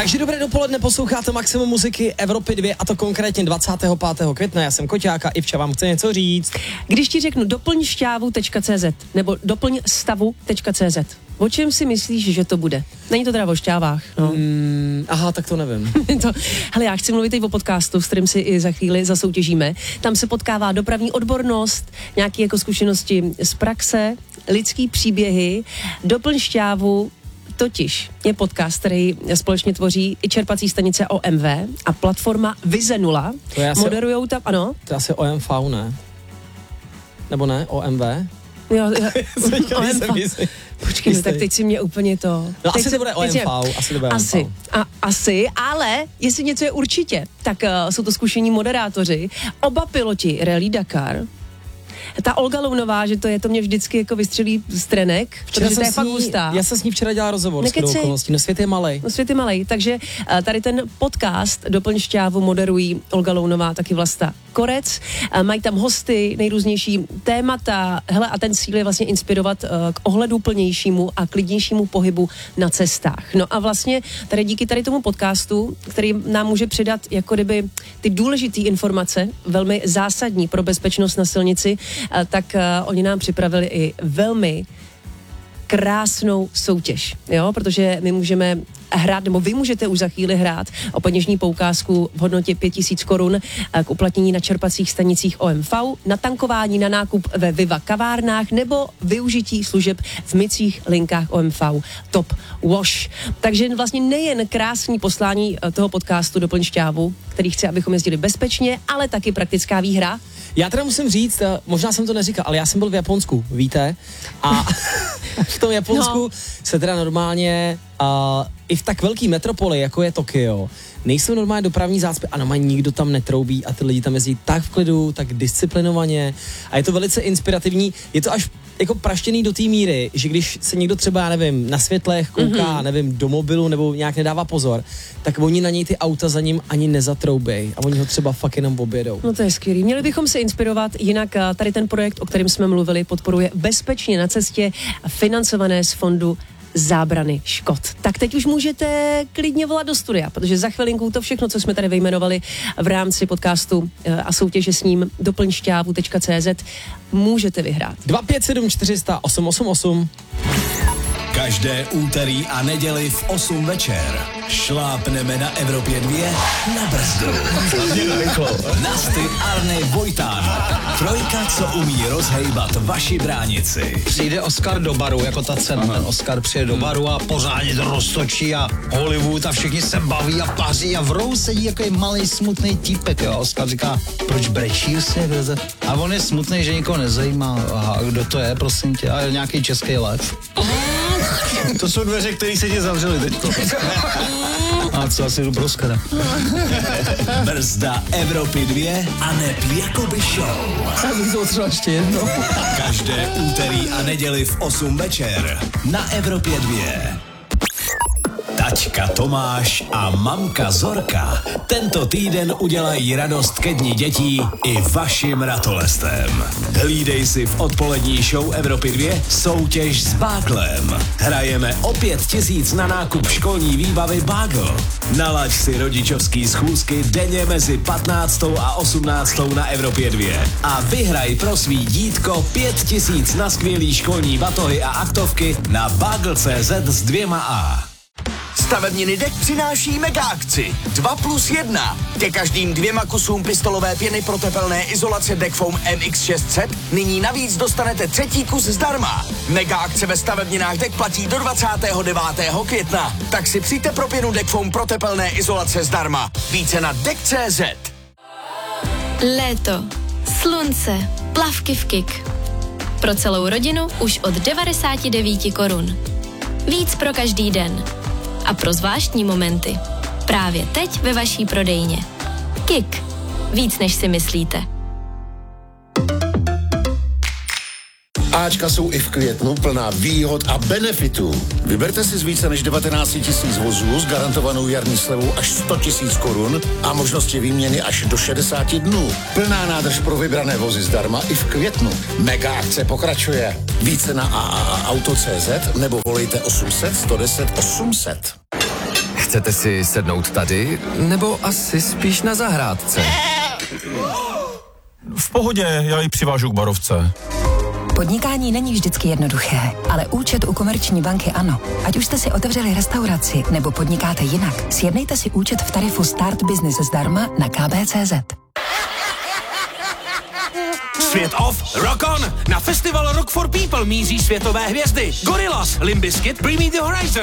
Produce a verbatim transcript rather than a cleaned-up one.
Takže dobré dopoledne, posloucháte Maximum muziky Evropy dva a to konkrétně dvacátého pátého května. Já jsem Koťáka, Ivča vám chce něco říct. Když ti řeknu doplň šťávu tečka cé zet nebo doplň stavu tečka cé zet, o čem si myslíš, že to bude? Není to teda o šťávách, no. Mm, aha, tak to nevím. to, hele, já chci mluvit teď o podcastu, s kterým si i za chvíli zasoutěžíme. Tam se potkává dopravní odbornost, nějaké jako zkušenosti z praxe, lidský příběhy, doplň šťávu. Totiž je podcast, který společně tvoří i čerpací stanice O M V a platforma Vize nula. Moderujou tam, ano? To je asi O M V, ne? Nebo ne? O M V? Jo, jo. O M V. Počkej, no, tak teď si mě úplně to... No teď asi se, to bude O M V, je, asi to bude asi, O M V. A, asi, ale jestli něco je určitě, tak uh, jsou to zkušení moderátoři, oba piloti Rally Dakar. Ta Olga Lounová, že to je, to mě vždycky jako vystřelí z trenek, včera protože to je ní, fakt hustá. Já jsem s ní včera dělal rozhovor s okolností, no svět je malej. No svět je malej, takže uh, tady ten podcast Doplň šťávu moderují Olga Lounová, taky Vlasta Korec. Uh, mají tam hosty, nejrůznější témata, hele, a ten cíl je vlastně inspirovat uh, k ohleduplnějšímu a klidnějšímu pohybu na cestách. No a vlastně tady díky tady tomu podcastu, který nám může přidat jako kdyby ty důležité informace, velmi zásadní pro bezpečnost na silnici, tak uh, oni nám připravili i velmi krásnou soutěž, jo, protože my můžeme hrát, nebo vy můžete už za chvíli hrát o peněžní poukázku v hodnotě pět tisíc korun k uplatnění na čerpacích stanicích O M V, na tankování, na nákup ve Viva kavárnách nebo využití služeb v mycích linkách O M V Top Wash. Takže vlastně nejen krásný poslání toho podcastu Doplň šťávu, který chce, abychom jezdili bezpečně, ale taky praktická výhra. Já teda musím říct, možná jsem to neříkal, ale já jsem byl v Japonsku, víte? A v tom Japonsku no. se teda normálně uh, i v tak velký metropoli, jako je Tokio, nejsou normálně dopravní zácpy a normálně nikdo tam netroubí a ty lidi tam jezdí tak v klidu, tak disciplinovaně a je to velice inspirativní. Je to až jako praštěný do té míry, že když se někdo třeba, já nevím, na světlech kouká, mm-hmm. nevím, do mobilu nebo nějak nedává pozor, tak oni na něj ty auta za ním ani nezatroubej a oni ho třeba fakt jenom objedou. No to je skvělý. Měli bychom se inspirovat, jinak tady ten projekt, o kterém jsme mluvili, podporuje Bezpečně na cestě, financované z fondu zábrany škod. Tak teď už můžete klidně volat do studia, protože za chvilinku to všechno, co jsme tady vyjmenovali v rámci podcastu a soutěže s ním doplň šťávu tečka cé zet, můžete vyhrát. dva pět sedm čtyři sta osm osm osm. Každé úterý a neděli v osm večer šlápneme na Evropě dva na brzdu. Nasty, Arny, Vojtán. Trojka, co umí rozhejbat vaši bránici. Přijde Oscar do baru, jako ta cena. Ten Oscar přijde do baru a pořádně to roztočí a Hollywood a všichni se baví a paří a v rohu sedí jako malý smutný týpek. Jo. Oscar říká, proč brečí se? A on je smutný, že nikoho nezajímá. Aha, kdo to je, prosím tě? A je nějaký český lev. To jsou dveře, které se ti zavřely teďko. A co, asi jdu pro Oscara. Brzda Evropy dva a neb Jakoby show. Já bych to třeba ještě jedno. Každé úterý a neděli v osm večer na Evropě dva. Taťka Tomáš a mamka Zorka tento týden udělají radost ke dni dětí i vašim ratolestem. Hlídej si v odpolední show Evropy dva soutěž s Báglem. Hrajeme o pět tisíc na nákup školní výbavy Bagl. Nalaď si rodičovský schůzky denně mezi patnáctou a osmnáctou na Evropě dva a vyhraj pro svý dítko pět tisíc na skvělý školní batohy a aktovky na bagl tečka cé zet s dvěma A. Stavebniny Dek přináší mega akci dva plus jedna. Ke každým dvěma kusům pistolové pěny pro tepelné izolace Dekfoam M X šest set nyní navíc dostanete třetí kus zdarma. Mega akce ve stavebninách Dek platí do dvacátého devátého května. Tak si přijďte pro pěnu Dekfoam pro tepelné izolace zdarma. Více na Dek tečka cé zet. Léto, slunce, plavky v Kik. Pro celou rodinu už od devadesát devět korun. Víc pro každý den. A pro zvláštní momenty. Právě teď ve vaší prodejně. Kik. Víc než si myslíte. Ačka jsou i v květnu plná výhod a benefitů. Vyberte si z více než devatenáct tisíc vozů s garantovanou jarní slevou až sto tisíc korun a možnosti výměny až do šedesát dnů. Plná nádrž pro vybrané vozy zdarma i v květnu. Mega akce pokračuje. Více na a a a auto tečka cé zet nebo volejte osm set sto deset osm set. Chcete si sednout tady, nebo asi spíš na zahrádce? V pohodě, já ji přivážu k barovce. Podnikání není vždycky jednoduché, ale účet u Komerční banky ano. Ať už jste si otevřeli restauraci nebo podnikáte jinak, sjednejte si účet v tarifu Start Business zdarma na k b tečka cé zet. Svět off, rock on! Na festival Rock for People míří světové hvězdy. Gorillaz, Limp Bizkit, Bring Me the Horizon,